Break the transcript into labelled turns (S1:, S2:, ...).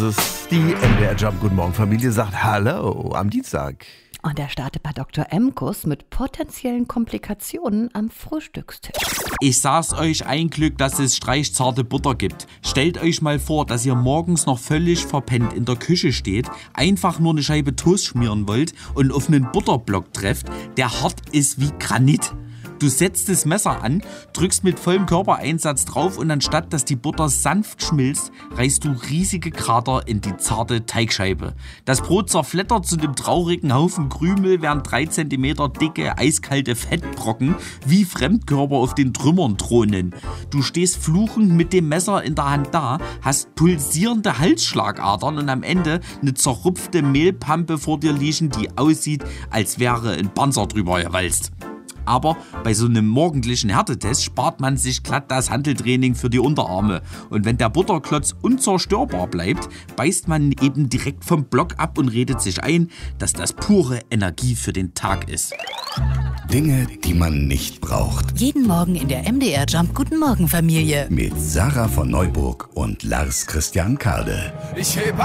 S1: Das ist die MDR Jump Guten Morgen Familie sagt Hallo am Dienstag.
S2: Und er startet bei Dr. Emkus mit potenziellen Komplikationen am Frühstückstisch.
S3: Ich sag's euch ein Glück, dass es streichzarte Butter gibt. Stellt euch mal vor, dass ihr morgens noch völlig verpennt in der Küche steht, einfach nur eine Scheibe Toast schmieren wollt und auf einen Butterblock trefft, der hart ist wie Granit. Du setzt das Messer an, drückst mit vollem Körpereinsatz drauf und anstatt, dass die Butter sanft schmilzt, reißt du riesige Krater in die zarte Teigscheibe. Das Brot zerflettert zu einem traurigen Haufen Krümel, während 3 Zentimeter dicke, eiskalte Fettbrocken wie Fremdkörper auf den Trümmern thronen. Du stehst fluchend mit dem Messer in der Hand da, hast pulsierende Halsschlagadern und am Ende eine zerrupfte Mehlpampe vor dir liegen, die aussieht, als wäre ein Panzer drüber gewalzt. Aber bei so einem morgendlichen Härtetest spart man sich glatt das Hanteltraining für die Unterarme. Und wenn der Butterklotz unzerstörbar bleibt, beißt man eben direkt vom Block ab und redet sich ein, dass das pure Energie für den Tag ist.
S4: Dinge, die man nicht braucht.
S5: Jeden Morgen in der MDR Jump Guten Morgen Familie.
S4: Mit Sarah von Neuburg und Lars Christian Kade.
S6: Ich heb